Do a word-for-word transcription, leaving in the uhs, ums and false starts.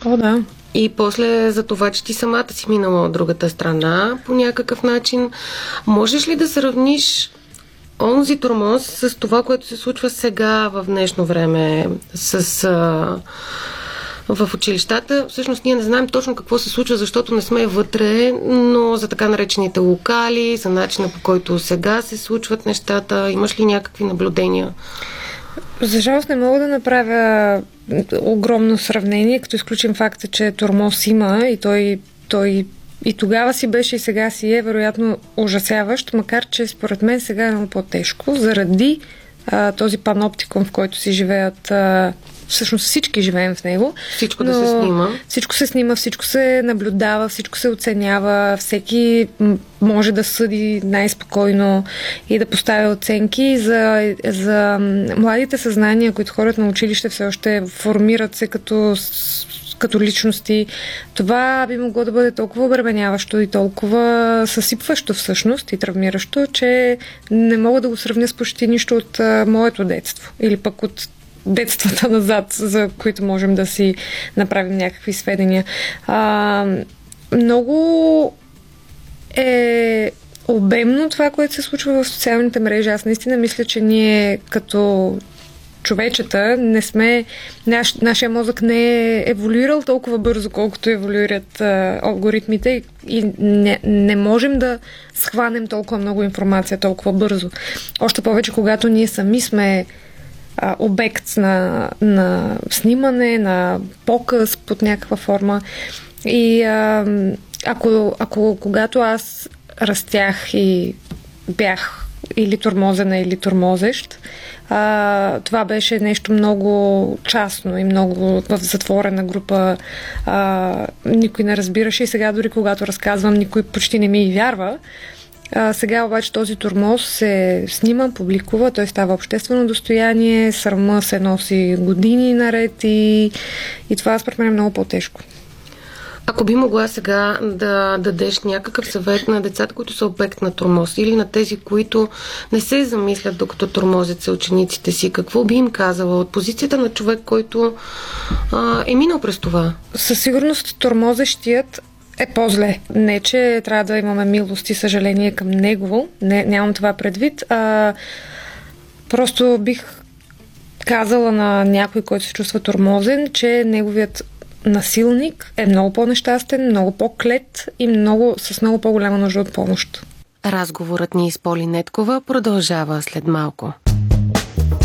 О, да. И после за това, че ти самата си минала от другата страна по някакъв начин. Можеш ли да сравниш онзи тормоз с това, което се случва сега в днешно време с... А, в училищата? Всъщност ние не знаем точно какво се случва, защото не сме вътре, но за така наречените локали, за начина по който сега се случват нещата, имаш ли някакви наблюдения? За жалост не мога да направя огромно сравнение, като изключим факта, че тормоз има и той, той и тогава си беше и сега си е вероятно ужасяващ, макар че според мен сега е много по-тежко, заради а, този паноптикум, в който си живеят а, всъщност всички живеем в него. Всичко да се снима. Всичко се снима, всичко се наблюдава, всичко се оценява, всеки може да съди най-спокойно и да поставя оценки за, за младите съзнания, които ходят на училище, все още формират се като като личности. Това би могло да бъде толкова обременяващо и толкова съсипващо всъщност и травмиращо, че не мога да го сравня с почти нищо от а, моето детство или пък от детствата назад, за които можем да си направим някакви сведения. А, много е обемно това, което се случва в социалните мрежи. Аз наистина мисля, че ние като човечета не сме, наш, нашия мозък не е еволюирал толкова бързо, колкото еволюират а, алгоритмите и не, не можем да схванем толкова много информация толкова бързо. Още повече, когато ние сами сме а, обект на, на снимане, на показ под някаква форма. И а, ако, ако когато аз растях и бях или тормозена, или тормозещ, А, това беше нещо много частно и много в затворена група. А, никой не разбираше и сега дори когато разказвам, никой почти не ми и вярва. А, сега обаче този тормоз се снима, публикува, той става обществено достояние, срама се носи години наред и, и това според мен е много по-тежко. Ако би могла сега да дадеш някакъв съвет на децата, които са обект на тормоз или на тези, които не се замислят докато тормозят се учениците си, какво би им казала от позицията на човек, който а, е минал през това? Със сигурност тормозещият е по-зле. Не, че трябва да имаме милост и съжаление към него, не, нямам това предвид, а просто бих казала на някой, който се чувства тормозен, че неговият насилник е много по-нещастен, много по-клет и много, с много по-голяма нужда от помощ. Разговорът ни с Поли Неткова продължава след малко.